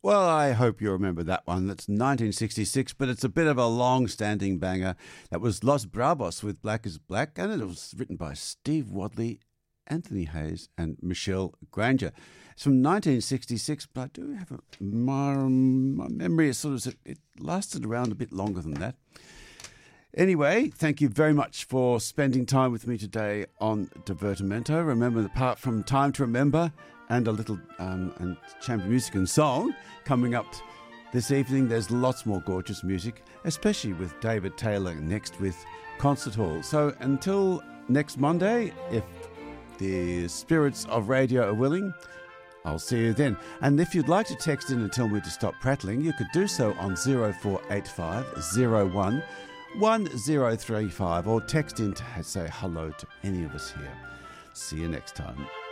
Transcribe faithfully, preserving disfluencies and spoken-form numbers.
Well, I hope you remember that one. That's nineteen sixty-six, but it's a bit of a long-standing banger. That was Los Bravos with Black is Black, and it was written by Steve Wadley, Anthony Hayes, and Michelle Granger. It's from nineteen sixty-six, but I do have a, my, my memory is sort of, it lasted around a bit longer than that. Anyway, thank you very much for spending time with me today on Divertimento. Remember, apart from Time to Remember and a little um, and chamber music and song coming up this evening, there's lots more gorgeous music, especially with David Taylor next with Concert Hall. So until next Monday, if the spirits of radio are willing, I'll see you then. And if you'd like to text in and tell me to stop prattling, you could do so on zero four eight five zero one one zero three five or text in to say hello to any of us here. See you next time.